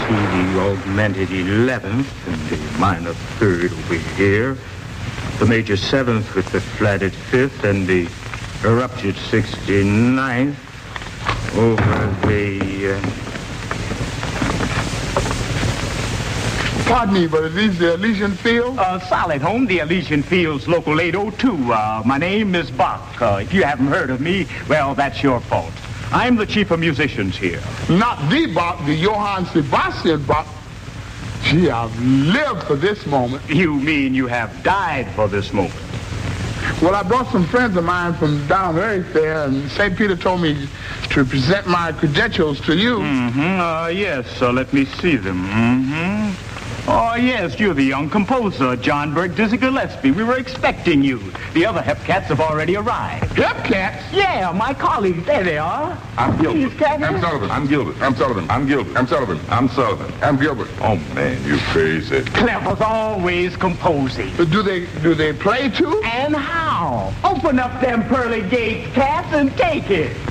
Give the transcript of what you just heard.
see the augmented 11th and the minor 3rd over here. The major 7th with the flatted 5th and the erupted 69th over the... Pardon me, but are these the Elysian Fields? Solid Home, the Elysian Fields, Local 802. My name is Bach. If you haven't heard of me, well, that's your fault. I'm the chief of musicians here. Not the Bach, the Johann Sebastian Bach. Gee, I've lived for this moment. You mean you have died for this moment? Well, I brought some friends of mine from down Earth there, and St. Peter told me to present my credentials to you. Yes, let me see them. Oh, yes, you're the young composer, John Burke Dizzy Gillespie. We were expecting you. The other Hepcats have already arrived. Hepcats? Yeah, my colleagues. There they are. I'm Gilbert. I'm Sullivan. I'm Gilbert. I'm Sullivan. I'm Gilbert. I'm Sullivan. I'm Sullivan. I'm Gilbert. Oh, man, you crazy. Clever's always composing. Do they play too? And how? Open up them pearly gates, cats, and take it.